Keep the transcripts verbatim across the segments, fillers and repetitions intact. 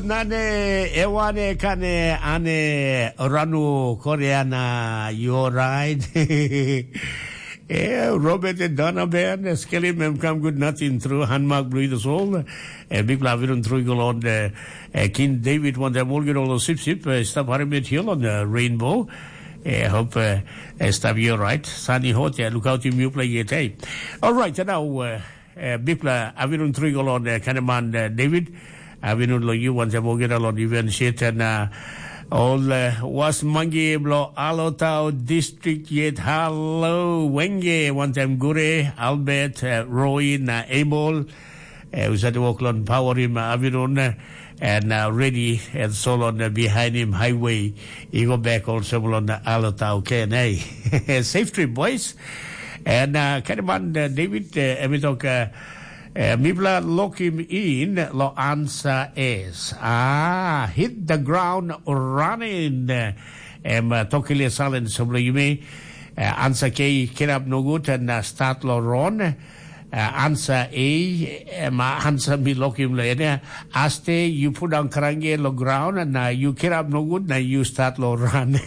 nane ewane kane ane ranu Koreana you alright? Yeah, Robert and Donna Ben, Skelly mem come good nothing through Hanmark Blue the soul. A big laviron through on the King David one the Morgan all sip sip stop Harriet Hill on the rainbow. I hope uh, stop you alright. Sunny hot, yeah, look out you play it. Hey. All right, now uh, big laviron through on the Kanaman David. Avinun lo you want to morgan on even shit and uh all uh, was mangi blo alotau district yet hello wenge one time gure Albert uh, Roy na able uh, was at the Oakland power him Avinun uh, and uh, ready and so on uh, behind him highway he go back also on the alotau K N A safe trip boys and uh Kanaman uh, David uh, emitok uh, Uh, Mibla lock him in, lo answer is, ah, hit the ground running. Um, Tokile Salen Soblo Yume, answer K, Kirab no good, and uh, start lo run. Uh, answer A, um, answer me lock him later. Aste, you put down Karange lo ground, and uh, you Kirab no good, now you start lo run.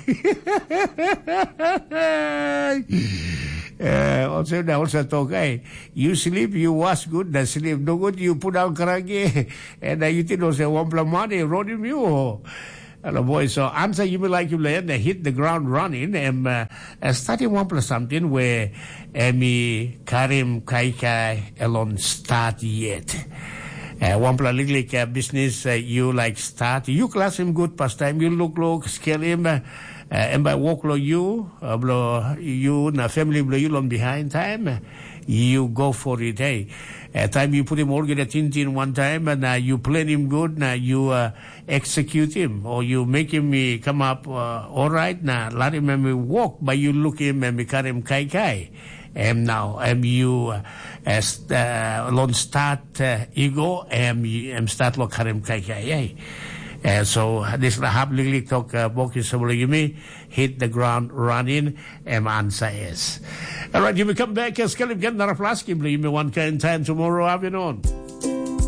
Uh, also, they also talk, hey, you sleep, you wash good, the sleep no good, you put down karage, and uh, you think also one plus money, road him you. Hello, boy, so answer you will like you land, they hit the ground running, and uh, starting one plus something where Emi Karim Kaikai alone start yet. Uh, one plus like uh, business, uh, you like start, you class him good past time, you look, look, scale him, uh, Uh, and by walk lo you, uh, blow you, na family blow you long behind time, uh, you go for it, hey. At time you put him all get a tin one time, and uh, you plan him good, now you uh, execute him, or you make him uh, come up, uh, all right, now let him uh, walk, but you look him and make him kai kai. And now, um, you, uh, as, uh, long start, uh, ego, and um, start lo karim kai kai, hey. Uh, so this lahab liglik talk boki sabulagimi hit the ground running and answer is. All right, you will come back as Caleb get another flask. You may one kind time tomorrow afternoon.